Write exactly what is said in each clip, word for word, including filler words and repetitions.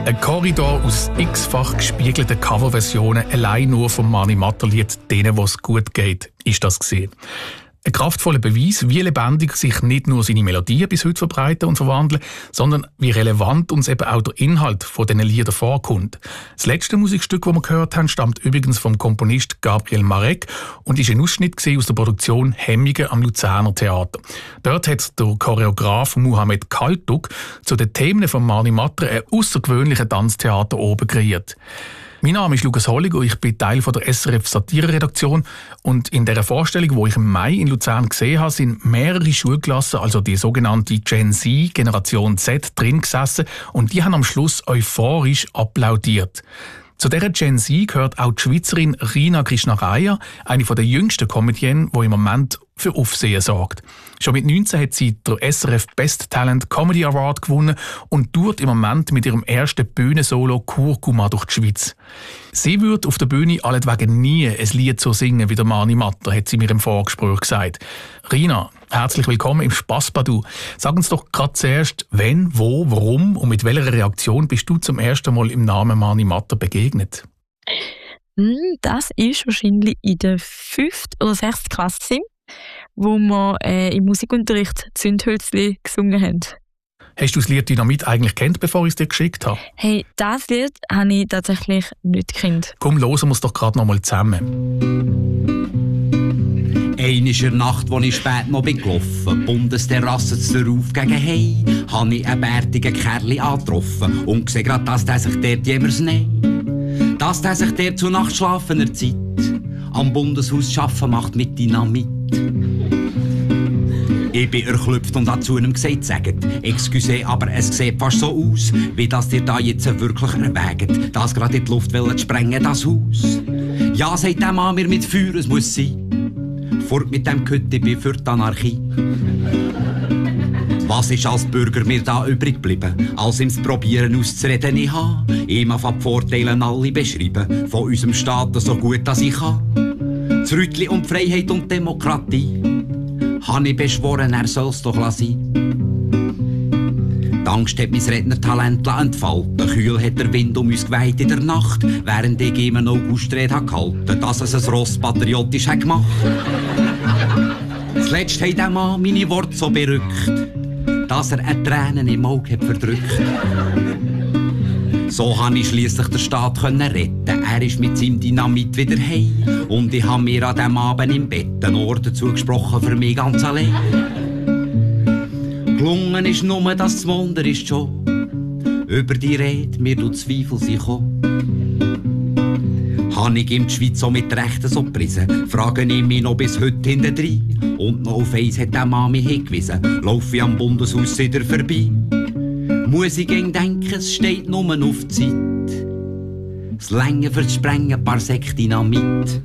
Ein Korridor aus x-fach gespiegelten Coverversionen allein nur vom Mani Matter-Lied «Denen, was gut geht», ist das gesehen. Ein kraftvoller Beweis, wie lebendig sich nicht nur seine Melodien bis heute verbreiten und verwandeln, sondern wie relevant uns eben auch der Inhalt von diesen Liedern vorkommt. Das letzte Musikstück, das wir gehört haben, stammt übrigens vom Komponist Gabriel Marek und ist ein Ausschnitt aus der Produktion «Hemmige» am Luzerner Theater. Dort hat der Choreograf Muhammed Kaltuk zu den Themen von Mani Matter ein außergewöhnliches Tanztheater oben kreiert. Mein Name ist Lukas Holliger, ich bin Teil von der S R F Satire-Redaktion und in dieser Vorstellung, die ich im Mai in Luzern gesehen habe, sind mehrere Schulklassen, also die sogenannte Gen Z, Generation Z, drin gesessen und die haben am Schluss euphorisch applaudiert. Zu dieser Gen Z gehört auch die Schweizerin Rina Krishnaraya, eine der jüngsten Comedienne, die im Moment für Aufsehen sorgt. Schon mit neunzehn hat sie den S R F Best Talent Comedy Award gewonnen und tourt im Moment mit ihrem ersten Bühnensolo Kurkuma durch die Schweiz. Sie würde auf der Bühne allentwegen nie ein Lied so singen wie der Mani Matter, hat sie mir im Vorgespräch gesagt. Rina, herzlich willkommen im Spassbadu. Sag uns doch gerade zuerst, wenn, wo, warum und mit welcher Reaktion bist du zum ersten Mal im Namen Mani Matter begegnet? Das ist wahrscheinlich in der fünften oder sechsten Klasse, wo wir äh, im Musikunterricht «Zündhölzli» gesungen haben. Hast du das Lied «Dynamit» eigentlich kennt, bevor ich es dir geschickt habe? Hey, das Lied habe ich tatsächlich nicht gekannt. Komm, hören wir es doch gerade noch mal zusammen. Eine ist in der Nacht, als ich spät noch bin gelaufen, Bundesterrasse zu Rauf gegen Hei, habe ich einen bärtigen Kerl angetroffen und gesehen grad, dass der sich dort jemals nein, dass der sich dort zu nachtschlafener Zeit am Bundeshaus arbeiten macht mit Dynamit. Ich bin erklüpft und habe zu ihm gesagt, sagt, excusez, aber es sieht fast so aus, wie dass ihr da jetzt wirklich erwägt, das gerade in die Luft wollen sprengen, das Haus. Ja, sagt der Mann mir mit Feuer, es muss sein. Fort mit dem Kütti, bin für die Anarchie. Was ist als Bürger mir da übrig geblieben, als ihm das Probieren auszureden ich habe? Ihm auf die Vorteile alle beschreiben, von unserem Staat so gut als ich kann. Das Rütli und Freiheit und Demokratie, habe ich beschworen, er soll's doch lassen. Die Angst hat mein Rednertalent entfalten. Kühl hat der Wind um uns geweht in der Nacht, während ich ihm eine Augustrede gehalten, dass es ein Ross patriotisch hat gemacht. Zuletzt hat der Mann meine Worte so berückt, dass er eine Tränen im Auge hat verdrückt. So konnte ich schliesslich den Staat retten. Er ist mit seinem Dynamit wieder heim. Und ich habe mir an diesem Abend im Bett einen Ort dazu gesprochen, für mich ganz allein. Gelungen ist nur, dass das Wunder ist schon. Über die Rede, mir du Zweifel sie kommen. Habe ich ihm die Schweiz so mit Rechten so gepriesen, frage ich mich noch bis heute hintendrein. Und noch auf eins hat der Mann mich hingewiesen, laufe ich am Bundeshaus wieder vorbei. Muss ich gegen denken, es steht nur auf die Zeit. Das Länge für das Sprengen, ein paar Säcke Dynamit.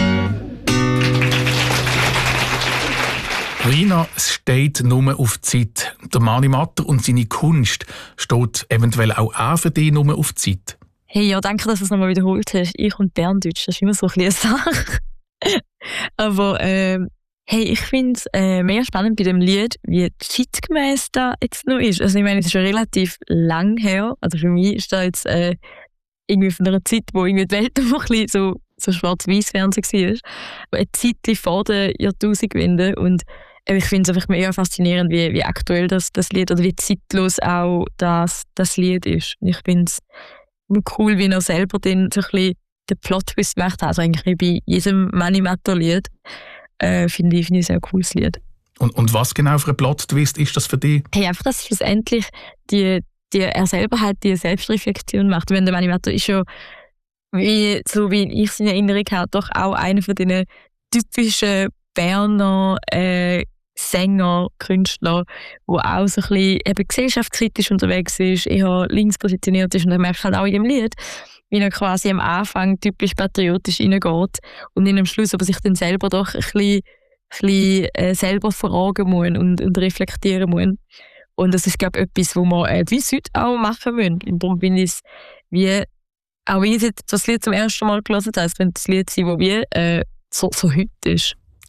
Rina, es steht nur auf die Zeit. Der Mani Matter und seine Kunst steht eventuell auch, auch für dich nur auf die Zeit. Hey, ja, danke, dass du es nochmal wiederholt hast. Ich und Berndeutsch, das ist immer so ein bisschen eine Sache. Aber ähm, hey, ich finde es äh, mehr spannend bei dem Lied, wie zeitgemäß da jetzt noch ist. Also ich meine, es ist schon relativ lang her. Also für mich ist da jetzt äh, irgendwie von einer Zeit, wo irgendwie die Welt noch ein bisschen so, so schwarz-weiß-Fernsehen war. Eine Zeit vor der Jahrtausendwende. Und äh, ich finde es einfach mega faszinierend, wie, wie aktuell das, das Lied oder wie zeitlos auch das, das Lied ist. Und ich finde es cool, wie er selber den, so ein bisschen den Plot-Twist gemacht hat. Also eigentlich bei jedem Mani Matter-Lied. Äh, finde ich, find ich ein sehr cooles Lied. Und, und was genau für ein Plot-Twist ist das für dich? Hey, einfach, dass schlussendlich die, die, er selber halt die Selbstreflexion macht. Wenn der Mani Matter ist ja, wie, so wie ich es in Erinnerung habe, doch auch einer von diesen typischen Berner äh, Sänger, Künstler, der auch so ein bisschen eben gesellschaftskritisch unterwegs ist, eher links positioniert ist. Und dann merkt halt auch in dem Lied, wie er quasi am Anfang typisch patriotisch reingeht und in am Schluss aber sich dann selber doch ein bisschen, ein bisschen äh, selber fragen muss und, und reflektieren muss. Und das ist, glaube ich, etwas, was wir äh, bis heute auch machen müssen. Und darum bin ich es, wie, auch wenn ich das Lied zum ersten Mal gelesen habe, es könnte das Lied sein, das wie äh, so, so heute ist.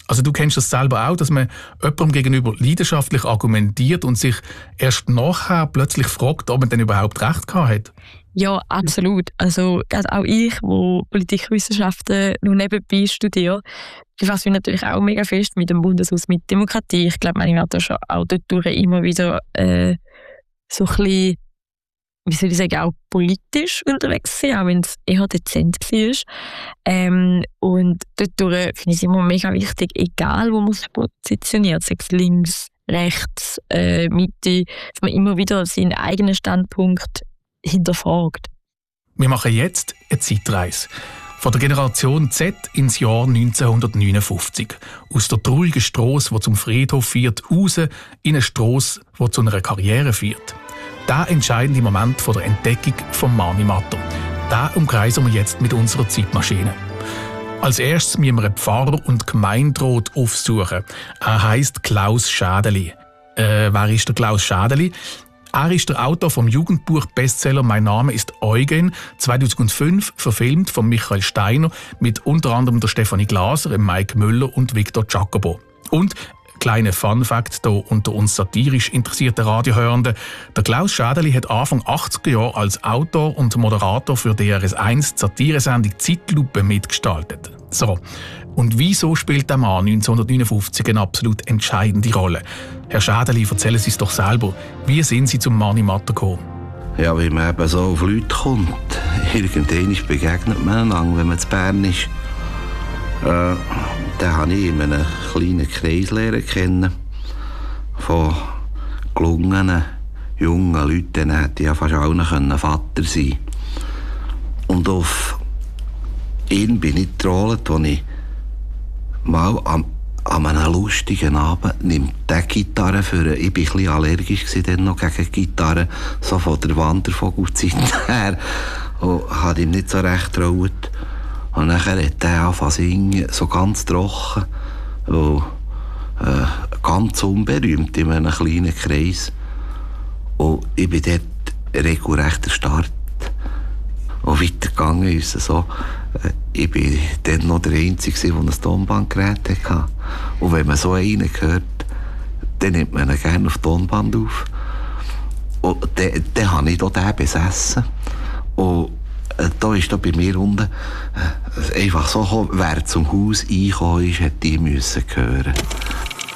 Also du kennst das selber auch, dass man jemandem gegenüber leidenschaftlich argumentiert und sich erst nachher plötzlich fragt, ob man denn überhaupt recht gehabt hat? Ja, absolut. Also auch ich, wo Politikwissenschaften noch nebenbei studiere, befasse mich natürlich auch mega fest mit dem Bundeshaus, mit Demokratie. Ich glaube, ich werde schon auch dort immer wieder äh, so ein bisschen, wie soll ich sagen, auch politisch unterwegs sein, auch wenn es eher dezent war. Ähm, und dort finde ich es immer mega wichtig, egal wo man sich positioniert, sei es links, rechts, äh, Mitte, dass man immer wieder seinen eigenen Standpunkt hinterfragt. Wir machen jetzt eine Zeitreise. Von der Generation Z ins Jahr neunzehnhundertneunundfünfzig. Aus der traurigen Strasse, die zum Friedhof führt, raus in eine Strasse, die zu einer Karriere führt. Der entscheidende Moment von der Entdeckung von Mani Matter. Den umkreisen wir jetzt mit unserer Zeitmaschine. Als erstes müssen wir einen Pfarrer und Gemeinderat aufsuchen. Er heisst Klaus Schädeli. Äh, wer ist der Klaus Schädeli? Er ist der Autor vom Jugendbuch-Bestseller «Mein Name ist Eugen», zweitausendfünf verfilmt von Michael Steiner mit unter anderem der Stefanie Glaser, Mike Müller und Victor Giacobo. Und kleiner Fun-Fact hier unter uns satirisch interessierten Radiohörenden: Der Klaus Schädeli hat Anfang achtziger Jahre als Autor und Moderator für D R S eins die Satiresendung «Zeitlupe» mitgestaltet. So, und wieso spielt der Mann neunzehnhundertneunundfünfzig eine absolut entscheidende Rolle? Herr Schädeli, erzählen Sie es doch selber. Wie sind Sie zum Mani Matter gekommen? Ja, wie man eben so auf Leute kommt. Irgendwann begegnet man einander, wenn man zu Bern ist. Äh, dann habe ich in einem kleinen Kreis lernen kennen. Von gelungenen, jungen Leuten. Dann hätte ich ja fast allen Vater sein können. Und auf ihn bin ich getrollt, als ich mal am An einem lustigen Abend nimmt die Gitarre für. Ich war ein bisschen allergisch dann noch gegen Gitarre, so von der Wandervogelzeit her. Und habe ihm nicht so recht getraut. Und dann hat er angefangen zu singen, so ganz trocken. Und, äh, ganz unberühmt in einem kleinen Kreis. Und ich bin dort regelrecht erstarrt. Und weitergegangen ist es so. Ich war dann noch der Einzige, der ein Tonbandgerät hatte. Und wenn man so einen hört, dann nimmt man ihn gerne auf die Tonband auf. Und dann, dann habe ich den besessen. Und äh, da ist da bei mir unten äh, einfach so gekommen, wer zum Haus reingekommen ist, hätte ich müssen hören.